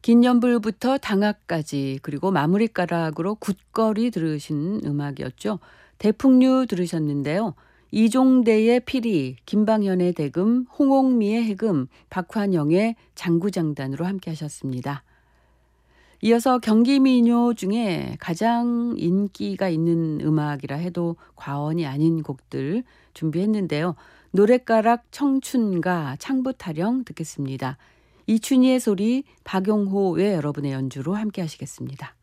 긴 연불부터 당악까지 그리고 마무리가락으로 굳건히 들으신 음악이었죠. 대풍류 들으셨는데요. 이종대의 피리, 김방현의 대금, 홍옥미의 해금, 박환영의 장구장단으로 함께 하셨습니다. 이어서 경기민요 중에 가장 인기가 있는 음악이라 해도 과언이 아닌 곡들 준비했는데요. 노랫가락 청춘가 창부타령 듣겠습니다. 이춘희의 소리 박용호의 여러분의 연주로 함께 하시겠습니다.